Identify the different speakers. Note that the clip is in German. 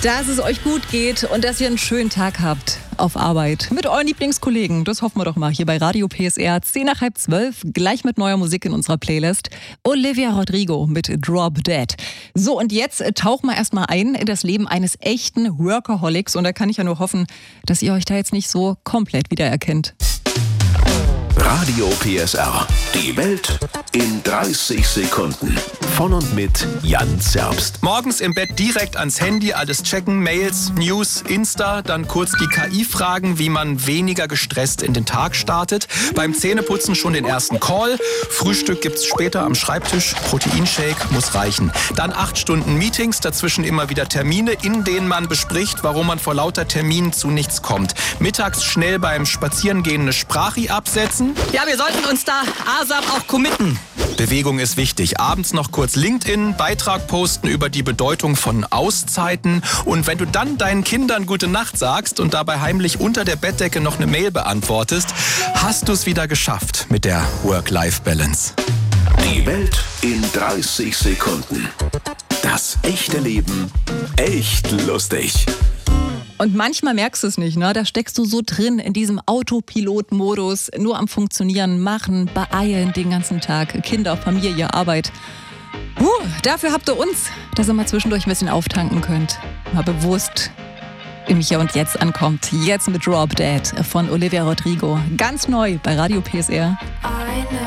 Speaker 1: dass es euch gut geht und dass ihr einen schönen Tag habt auf Arbeit mit euren Lieblingskollegen. Das hoffen wir doch mal hier bei Radio PSR. 10:10, gleich mit neuer Musik in unserer Playlist. Olivia Rodrigo mit Drop Dead. So, und jetzt tauchen wir erstmal ein in das Leben eines echten Workaholics. Und da kann ich ja nur hoffen, dass ihr euch da jetzt nicht so komplett wiedererkennt.
Speaker 2: Radio PSR. Die Welt in 30 Sekunden. Von und mit Jan Zerbst.
Speaker 3: Morgens im Bett direkt ans Handy, alles checken, Mails, News, Insta, dann kurz die KI fragen, wie man weniger gestresst in den Tag startet. Beim Zähneputzen schon den ersten Call. Frühstück gibt's später am Schreibtisch. Proteinshake muss reichen. Dann 8 Stunden Meetings, dazwischen immer wieder Termine, in denen man bespricht, warum man vor lauter Terminen zu nichts kommt. Mittags schnell beim Spazierengehen eine Sprachi absetzen.
Speaker 4: Ja, wir sollten uns da ASAP auch committen.
Speaker 3: Bewegung ist wichtig. Abends noch kurz LinkedIn, Beitrag posten über die Bedeutung von Auszeiten. Und wenn du dann deinen Kindern gute Nacht sagst und dabei heimlich unter der Bettdecke noch eine Mail beantwortest, hast du es wieder geschafft mit der Work-Life-Balance.
Speaker 2: Die Welt in 30 Sekunden. Das echte Leben echt lustig.
Speaker 1: Und manchmal merkst du es nicht, ne? Da steckst du so drin in diesem Autopilot-Modus, nur am Funktionieren, machen, beeilen den ganzen Tag. Kinder, Familie, Arbeit. Dafür habt ihr uns, dass ihr mal zwischendurch ein bisschen auftanken könnt. Mal bewusst im Hier und Jetzt ankommt. Jetzt mit Drop Dead von Olivia Rodrigo. Ganz neu bei Radio PSR.